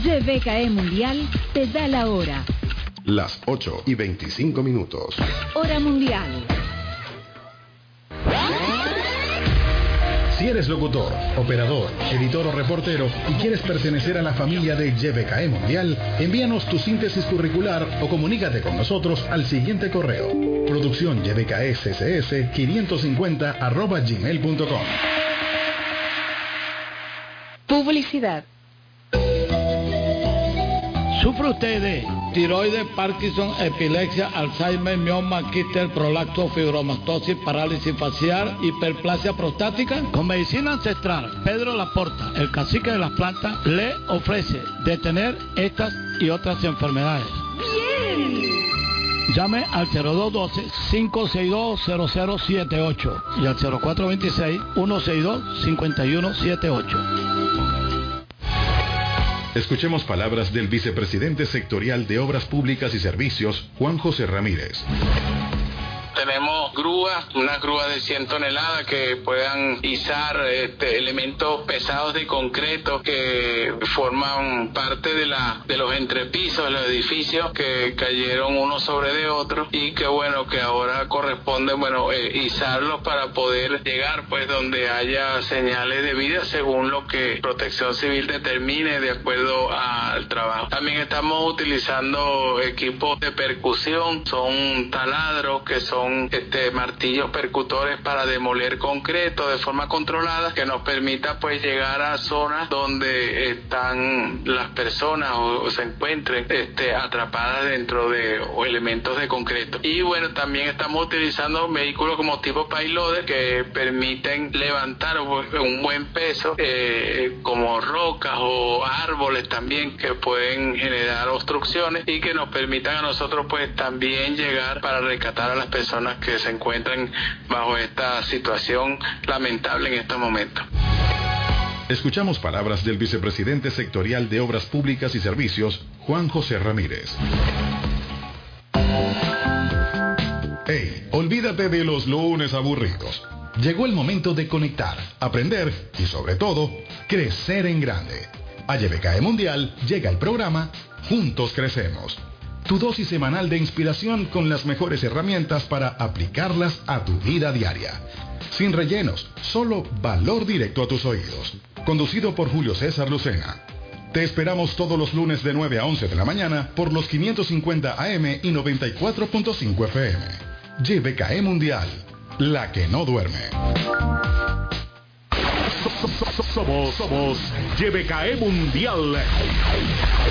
YBKE Mundial te da la hora. Las 8:25. Hora mundial. Si eres locutor, operador, editor o reportero y quieres pertenecer a la familia de YBKE Mundial, envíanos tu síntesis curricular o comunícate con nosotros al siguiente correo: producción ybksss550@gmail.com. Publicidad. ¿Sufre usted de tiroides, Parkinson, epilepsia, Alzheimer, mioma, quiste, prolapso, fibromastosis, parálisis facial, hiperplasia prostática? Con medicina ancestral, Pedro Laporta, el cacique de las plantas, le ofrece detener estas y otras enfermedades. ¡Bien! Llame al 0212-562-0078 y al 0426-162-5178. Escuchemos palabras del vicepresidente sectorial de Obras Públicas y Servicios, Juan José Ramírez. Tenemos grúas, unas grúas de 100 toneladas que puedan izar elementos pesados de concreto que forman parte de los entrepisos de los edificios que cayeron uno sobre de otro y que que ahora corresponde izarlos para poder llegar pues donde haya señales de vida según lo que Protección Civil determine de acuerdo al trabajo. También estamos utilizando equipos de percusión, son taladros que son martillos percutores para demoler concreto de forma controlada que nos permita pues llegar a zonas donde están las personas o se encuentren atrapadas dentro de elementos de concreto. Y también estamos utilizando vehículos como tipo payloader que permiten levantar un buen peso como rocas o árboles también que pueden generar obstrucciones y que nos permitan a nosotros pues también llegar para rescatar a las personas que se encuentran bajo esta situación lamentable en estos momentos. Escuchamos palabras del vicepresidente sectorial de Obras Públicas y Servicios, Juan José Ramírez. Hey, olvídate de los lunes aburridos. Llegó el momento de conectar, aprender y sobre todo, crecer en grande. A YBKE Mundial llega el programa Juntos Crecemos. Tu dosis semanal de inspiración con las mejores herramientas para aplicarlas a tu vida diaria. Sin rellenos, solo valor directo a tus oídos. Conducido por Julio César Lucena. Te esperamos todos los lunes de 9 a 11 de la mañana por los 550 AM y 94.5 FM. YBKE Mundial, la que no duerme. Somos YBKE Mundial.